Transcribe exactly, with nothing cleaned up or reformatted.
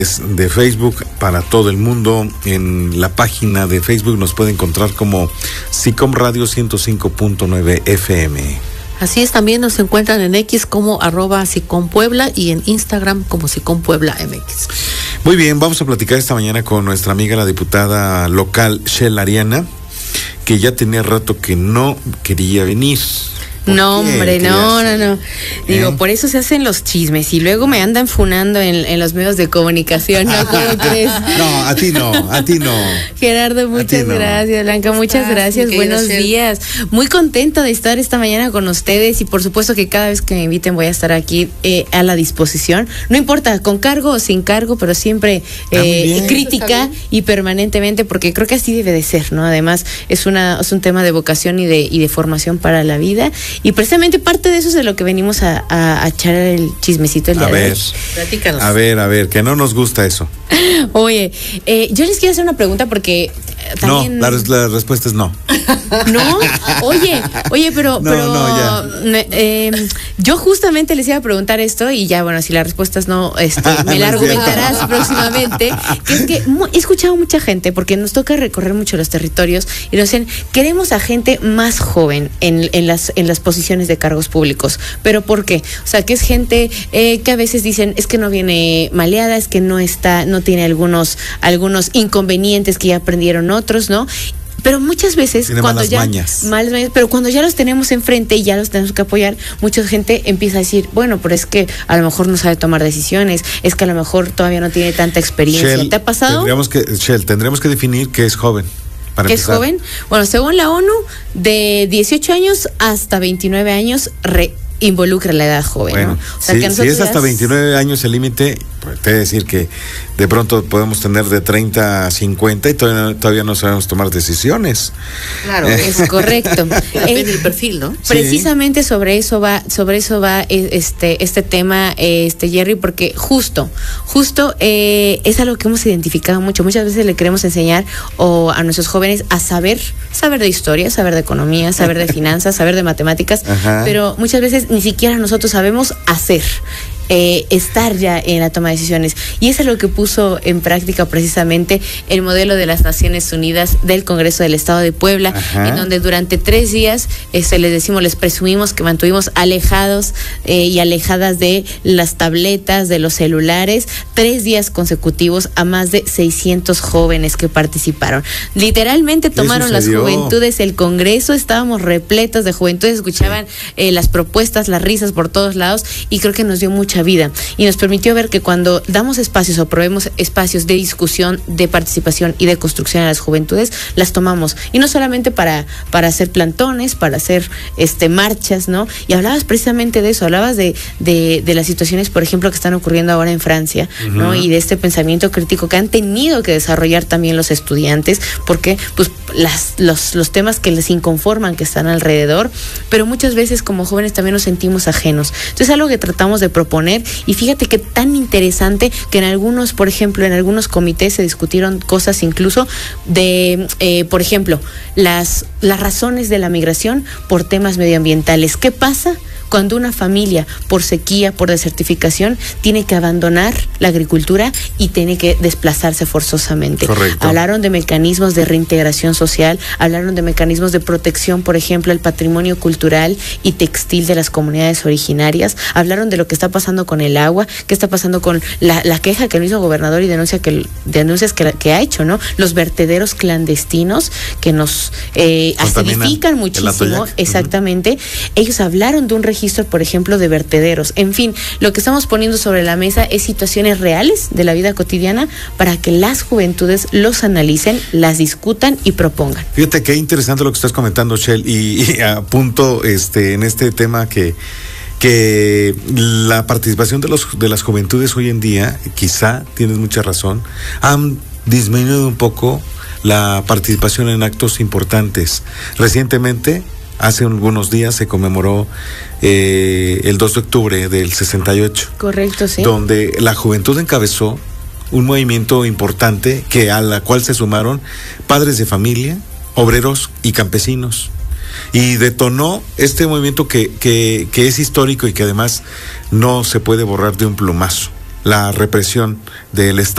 de Facebook para todo el mundo. En la página de Facebook nos puede encontrar como SICOM Radio ciento cinco punto nueve F M. Así es, también nos encuentran en X como arroba SICOM Puebla y en Instagram como SICOM Puebla M X. Muy bien, vamos a platicar esta mañana con nuestra amiga la diputada local Shell Ariana, que ya tenía rato que no quería venir. No, hombre, no, no, no. Digo, ¿Eh? Por eso se hacen los chismes y luego me andan funando en, en los medios de comunicación, ¿no? ¿Cómo crees? No, a ti no, a ti no. Gerardo, muchas no. gracias, Blanca, muchas ah, gracias, buenos ser. días. Muy contenta de estar esta mañana con ustedes y por supuesto que cada vez que me inviten voy a estar aquí eh, a la disposición. No importa, con cargo o sin cargo, pero siempre eh, crítica y permanentemente, porque creo que así debe de ser, ¿no? Además, es una es un tema de vocación y de, y de formación para la vida. Y precisamente parte de eso es de lo que venimos a, a, a echar el chismecito el día a de ver, hoy. Platícanos. A ver, a ver, que no nos gusta eso. Oye, eh, yo les quiero hacer una pregunta porque también... No, la, la respuesta es no. No, oye, oye, pero, no, pero no, eh, yo justamente les iba a preguntar esto y ya, bueno, si la respuesta es no, este, me la argumentarás próximamente. Que es que he escuchado mucha gente, porque nos toca recorrer mucho los territorios y nos dicen, queremos a gente más joven en, en las en las posiciones de cargos públicos. ¿Pero por qué? O sea, que es gente eh, que a veces dicen, es que no viene maleada, es que no está, no tiene algunos, algunos inconvenientes que ya aprendieron otros, ¿no? Pero muchas veces Tiene cuando malas ya mañas. malas mañas, pero cuando ya los tenemos enfrente y ya los tenemos que apoyar, mucha gente empieza a decir, bueno, pero es que a lo mejor no sabe tomar decisiones, es que a lo mejor todavía no tiene tanta experiencia. Shell, ¿te ha pasado? Tendríamos que, Shell, tendremos que definir qué es joven. Para ¿Qué es joven? Bueno, según la ONU, de dieciocho años hasta veintinueve años re involucra la edad joven, bueno, ¿no? O sea, si, que si es hasta ya... veintinueve años el límite, pues te decir que de pronto podemos tener de treinta a cincuenta y todavía, todavía no sabemos tomar decisiones. Claro, eh. es correcto. Depende del perfil, ¿no? Precisamente sí. sobre eso va, sobre eso va este este tema, este Jerry, porque justo, justo eh, es algo que hemos identificado mucho. Muchas veces le queremos enseñar o a nuestros jóvenes a saber, saber de historia, saber de economía, saber de finanzas, saber de matemáticas, Ajá. pero muchas veces ni siquiera nosotros sabemos hacer. Eh, estar ya en la toma de decisiones. Y eso es lo que puso en práctica precisamente el modelo de las Naciones Unidas del Congreso del Estado de Puebla, Ajá. en donde durante tres días este, les decimos, les presumimos que mantuvimos alejados eh, y alejadas de las tabletas, de los celulares, tres días consecutivos a más de seiscientos jóvenes que participaron. Literalmente tomaron las juventudes el Congreso, estábamos repletos de juventudes, escuchaban eh, las propuestas, las risas por todos lados y creo que nos dio mucha vida y nos permitió ver que cuando damos espacios o proveemos espacios de discusión, de participación y de construcción a las juventudes, las tomamos y no solamente para para hacer plantones, para hacer este marchas, ¿no? Y hablabas precisamente de eso, hablabas de de, de las situaciones, por ejemplo, que están ocurriendo ahora en Francia, uh-huh. ¿no? Y de este pensamiento crítico que han tenido que desarrollar también los estudiantes, porque pues las los los temas que les inconforman que están alrededor, pero muchas veces como jóvenes también nos sentimos ajenos. Entonces es algo que tratamos de proponer. Y fíjate que tan interesante que en algunos, por ejemplo, en algunos comités se discutieron cosas incluso de, eh, por ejemplo, las, las razones de la migración por temas medioambientales. ¿Qué pasa cuando una familia, por sequía, por desertificación, tiene que abandonar la agricultura y tiene que desplazarse forzosamente? Correcto. Hablaron de mecanismos de reintegración social, hablaron de mecanismos de protección, por ejemplo, el patrimonio cultural y textil de las comunidades originarias, hablaron de lo que está pasando con el agua, qué está pasando con la, la queja que el mismo gobernador y denuncia que denuncias que, que ha hecho, ¿no? Los vertederos clandestinos que nos eh, acidifican muchísimo, exactamente. Uh-huh. Ellos hablaron de un registro registro, por ejemplo, de vertederos. En fin, lo que estamos poniendo sobre la mesa es situaciones reales de la vida cotidiana para que las juventudes los analicen, las discutan y propongan. Fíjate qué interesante lo que estás comentando, Shell, y, y apunto este, en este tema que que la participación de los de las juventudes hoy en día, quizá tienes mucha razón, han disminuido un poco la participación en actos importantes. Recientemente, hace algunos días se conmemoró eh, el dos de octubre del sesenta y ocho. Correcto, sí. Donde la juventud encabezó un movimiento importante que a la cual se sumaron padres de familia, obreros y campesinos. Y detonó este movimiento que, que, que es histórico y que además no se puede borrar de un plumazo. La represión del Estado